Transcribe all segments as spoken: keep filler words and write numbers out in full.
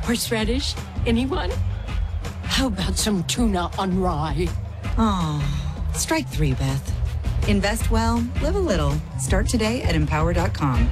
Horseradish? Anyone? How about some tuna on rye? Oh, strike three, Beth. Invest well, live a little. Start today at empower dot com.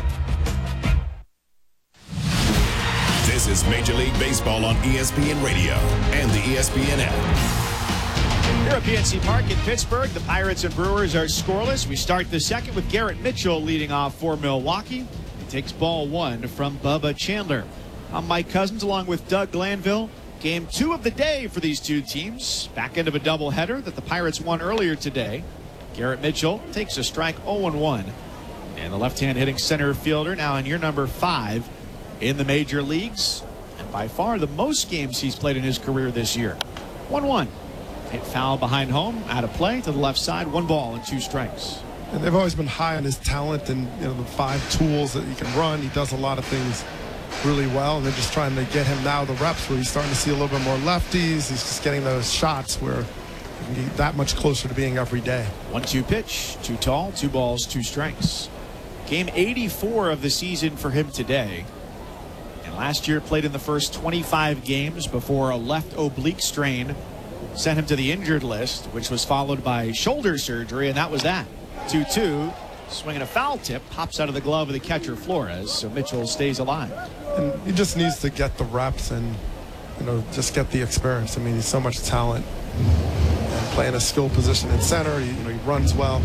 This is Major League Baseball on E S P N Radio and the E S P N app. Here at P N C Park in Pittsburgh, the Pirates and Brewers are scoreless. We start the second with Garrett Mitchell leading off for Milwaukee. He takes ball one from Bubba Chandler. I'm Mike Cousins along with Doug Glanville. Game two of the day for these two teams. Back end of a doubleheader that the Pirates won earlier today. Garrett Mitchell takes a strike, oh and one. And the left-hand hitting center fielder now in year number five in the major leagues. And by far the most games he's played in his career this year. one one. Hit foul behind home, out of play to the left side, one ball and two strikes. And they've always been high on his talent and, you know, the five tools that he can run. He does a lot of things really well, and they're just trying to get him now the reps where he's starting to see a little bit more lefties. He's just getting those shots where he can get that much closer to being every day. one two pitch, too tall, two balls, two strikes. Game eighty-four of the season for him today. And last year played in the first twenty-five games before a left oblique strain sent him to the injured list, which was followed by shoulder surgery, and that was that. two two, swinging a foul tip, pops out of the glove of the catcher Flores, so Mitchell stays alive. And he just needs to get the reps and, you know, just get the experience. I mean, he's so much talent. And playing a skill position in center, he, you know, he runs well.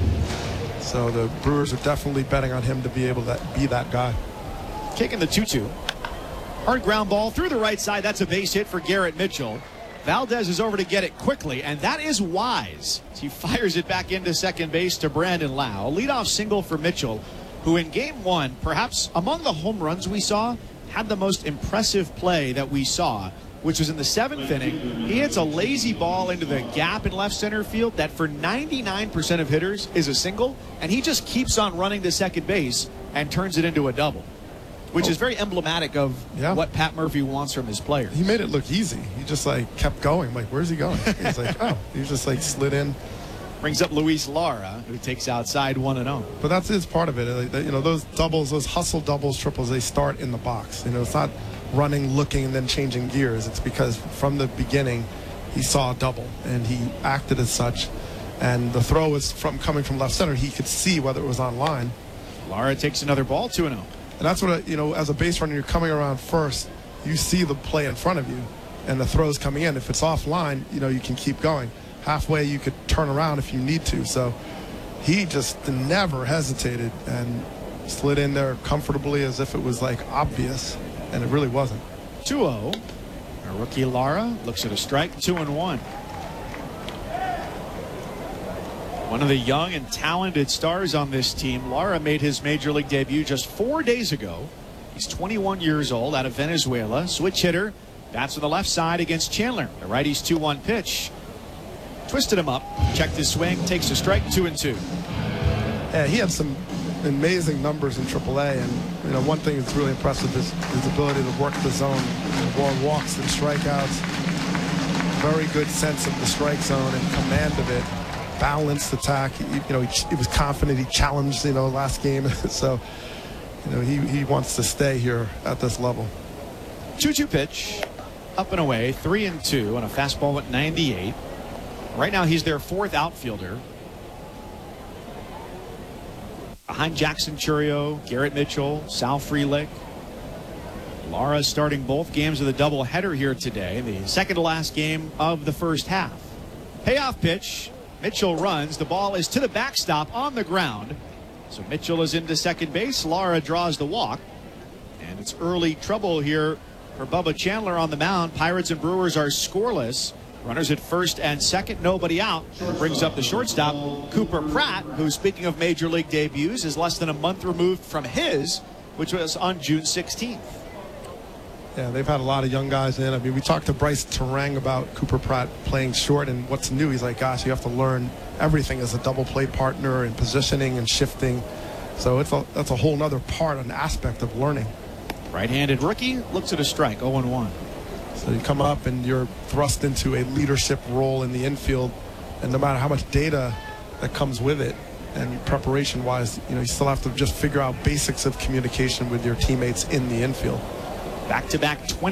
So the Brewers are definitely betting on him to be able to be that guy. Kicking the two two. Hard ground ball through the right side. That's a base hit for Garrett Mitchell. Valdez is over to get it quickly, and that is wise. He fires it back into second base to Brandon Lau. Leadoff single for Mitchell, who in game one, perhaps among the home runs we saw, had the most impressive play that we saw, which was in the seventh inning. He hits a lazy ball into the gap in left center field that for ninety-nine percent of hitters is a single, and he just keeps on running to second base and turns it into a double, which is very emblematic of yeah. what Pat Murphy wants from his players. He made it look easy. He just like kept going. I'm like, where's he going? He's like, oh, he just like slid in. Brings up Luis Lara, who takes outside one and oh. But that's is part of it. You know, those doubles, those hustle doubles, triples, they start in the box. You know, it's not running, looking, and then changing gears. It's because from the beginning, he saw a double, and he acted as such. And the throw was from coming from left center. He could see whether it was on line. Lara takes another ball, two and oh. And that's what, you know, as a base runner, you're coming around first. You see the play in front of you, and the throw's coming in. If it's offline, you know, you can keep going. Halfway, you could turn around if you need to. So he just never hesitated and slid in there comfortably as if it was, like, obvious, and it really wasn't. two oh. Our rookie Lara looks at a strike, two and one. One of the young and talented stars on this team, Lara made his major league debut just four days ago. He's twenty-one years old, out of Venezuela. Switch hitter, bats on the left side against Chandler. The righty's two one pitch. Twisted him up, checked his swing, takes a strike, two and two. Yeah, he had some amazing numbers in triple A, and you know, one thing that's really impressive is his ability to work the zone, more walks than strikeouts. Very good sense of the strike zone and command of it. Balanced attack. He, you know, he, he was confident. He challenged, you know, last game. So, you know, he, he wants to stay here at this level. two two pitch, up and away, three and two on a fastball at ninety-eight. Right now, he's their fourth outfielder. Behind Jackson Churio, Garrett Mitchell, Sal Frelick. Lara starting both games of the doubleheader here today, the second to last game of the first half. Payoff pitch. Mitchell runs. The ball is to the backstop on the ground. So Mitchell is into second base. Lara draws the walk. And it's early trouble here for Bubba Chandler on the mound. Pirates and Brewers are scoreless. Runners at first and second, nobody out. Brings up the shortstop, Cooper Pratt, who, speaking of major league debuts, is less than a month removed from his, which was on June sixteenth. Yeah, they've had a lot of young guys in. I mean, we talked to Bryce Terang about Cooper Pratt playing short and what's new. He's like, gosh, you have to learn everything as a double play partner and positioning and shifting. So it's a, that's a whole other part, an aspect of learning. Right-handed rookie looks at a strike, oh and one. So you come up and you're thrust into a leadership role in the infield, and no matter how much data that comes with it and preparation-wise, you know, you still have to just figure out basics of communication with your teammates in the infield. Back-to-back twenty